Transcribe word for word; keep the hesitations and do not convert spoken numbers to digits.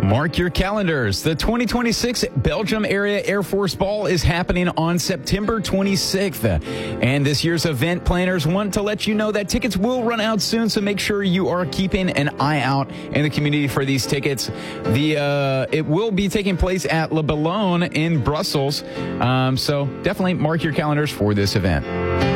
Mark your calendars. The twenty twenty-six Belgium Area Air Force Ball is happening on September twenty-sixth. And this year's event planners want to let you know that tickets will run out soon, so make sure you are keeping an eye out in the community for these tickets. The uh, it will be taking place at Le Ballon in Brussels, um, so definitely mark your calendars for this event.